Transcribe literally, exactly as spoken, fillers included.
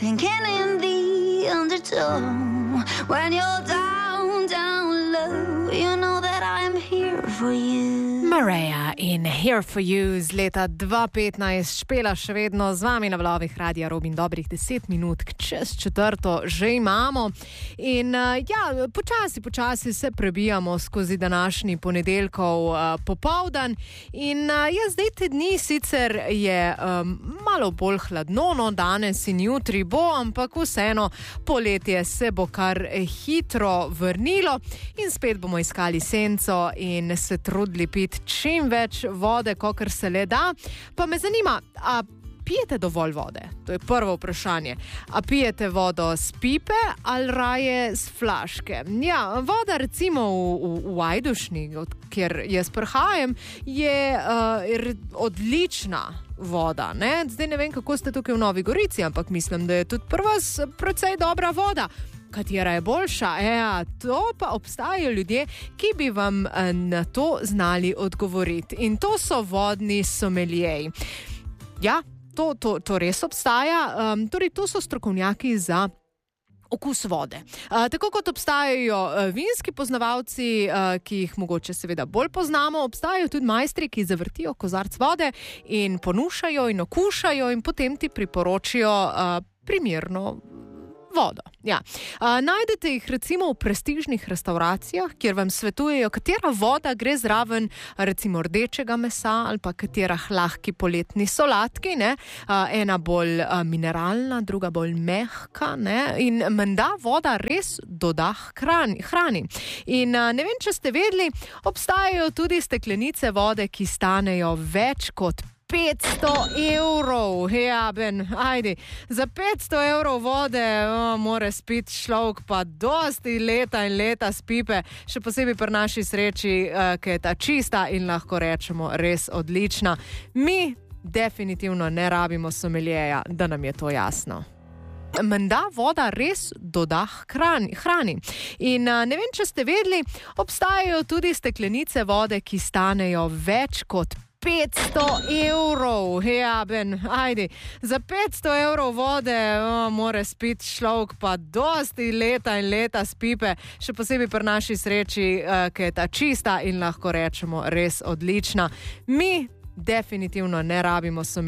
sinking in the undertow. When you're down, down low, you know that I'm here for you. Mariah in Here for You z leta dva petnajst, Špela še vedno z vami na valovih Radia Robin, dobrih deset minut čez četrto že imamo. In uh, ja, počasi, počasi se prebijamo skozi današnji ponedeljkov uh, popoldan. In uh, ja, zdaj te dni sicer je um, malo bolj hladno, no danes in jutri bo, ampak vseeno poletje se bo kar hitro vrnilo in spet bomo iskali senco in se trudili piti čim več vode, kakor se le da. Pa me zanima, a pijete dovolj vode? To je prvo vprašanje. A pijete vodo z pipe ali raje z flaške? Ja, voda recimo v, v, v Ajdušni, kjer jaz prihajam, je uh, odlična voda. Ne? Zdaj ne vem, kako ste tukaj v Novi Gorici, ampak mislim, da je tudi pri vas precej dobra voda. Katera je boljša? Ja, to pa obstajajo ljudje, ki bi vam na to znali odgovoriti. In to so vodni someljeji. Ja, to, to, to res obstaja. Um, torej, to so strokovnjaki za okus vode. Uh, tako kot obstajajo uh, vinski poznavalci, uh, ki jih mogoče seveda bolj poznamo, obstajajo tudi majstri, ki zavrtijo kozarc vode in ponušajo in okušajo in potem ti priporočijo uh, primerno vodo. Ja. Uh, najdete jih recimo v prestižnih restavracijah, kjer vam svetujejo, katera voda gre zraven recimo rdečega mesa ali pa katera lahki poletni solatki, ne? Uh, ena bolj uh, mineralna, druga bolj mehka, ne? In menda voda res doda hrani. hrani. In uh, ne vem, če ste vedeli, obstajajo tudi steklenice vode, ki stanejo več kot petsto evrov. Ja, Ben, ajdi. Za petsto evrov vode o, more spiti človek pa dosti leta in leta spipe, še posebej pri naši sreči, uh, ki je ta čista in lahko rečemo res odlična. Mi definitivno ne rabimo someljeja, da nam je to jasno. Menda voda res doda hrani. hrani. In uh, ne vem, če ste vedeli, obstajajo tudi steklenice vode, ki stanejo več kot petsto evrov. Ja, Ben, ajdi. Za petsto evrov vode o, more spiti človek pa dosti leta in leta spipe, še posebej pri naši sreči, uh, ki je ta čista in lahko rečemo res odlična. Mi definitivno ne rabimo someljeja.